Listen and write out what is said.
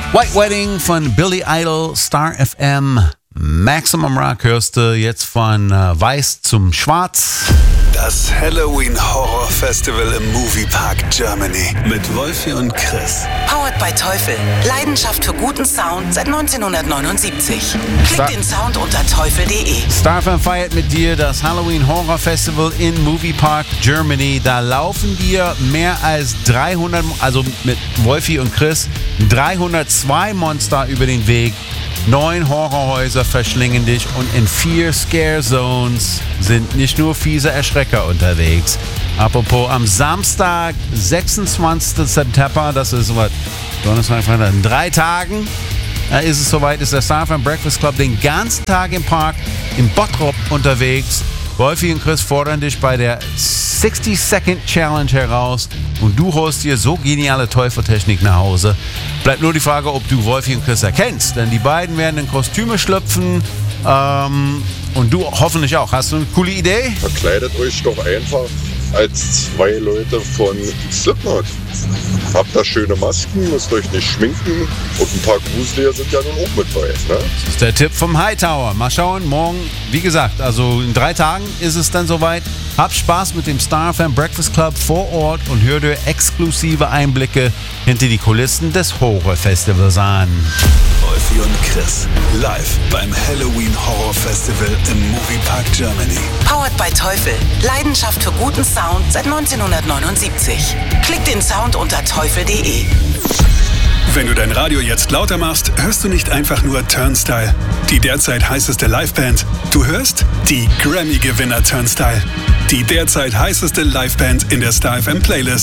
White Wedding von Billy Idol, Star FM. Maximum Rock hörst du jetzt von Weiß zum Schwarz. Das Halloween Horror Festival im Moviepark Germany mit Wolfi und Chris. Powered by Teufel. Leidenschaft für guten Sound seit 1979. Klick den Sound unter teufel.de. Star FM feiert mit dir das Halloween Horror Festival in Moviepark Germany. Da laufen dir mehr als 300, also mit Wolfi und Chris, 302 Monster über den Weg. 9 Horrorhäuser verschlingen dich und in 4 Scare Zones sind nicht nur fiese Erschrecker unterwegs. Apropos, am Samstag, 26. September, das ist was, Donnerstag, Freitag, in 3 Tagen, da ist es soweit, ist der Star FM Breakfast Club den ganzen Tag im Park in Bottrop unterwegs. Wolfi und Chris fordern dich bei der 60-Second Challenge heraus und du holst dir so geniale Teufeltechnik nach Hause. Bleibt nur die Frage, ob du Wolfi und Chris erkennst, denn die beiden werden in Kostüme schlüpfen und du hoffentlich auch. Hast du eine coole Idee? Verkleidet euch doch einfach als 2 Leute von Slipknot. Habt da schöne Masken, müsst euch nicht schminken und ein paar Gruseliger sind ja nun auch mit bei. Ne? Das ist der Tipp vom Hightower. Mal schauen, morgen, wie gesagt, also in 3 Tagen ist es dann soweit. Hab Spaß mit dem Star FM Breakfast Club vor Ort und hör dir exklusive Einblicke hinter die Kulissen des Horror-Festivals an. Wolfi und Chris live beim Halloween Horror Festival im Moviepark Germany. Powered by Teufel. Leidenschaft für guten Sound seit 1979. Klick den Sound unter teufel.de. Wenn du dein Radio jetzt lauter machst, hörst du nicht einfach nur Turnstile, die derzeit heißeste Liveband. Du hörst die Grammy-Gewinner Turnstile, die derzeit heißeste Liveband in der Star FM Playlist.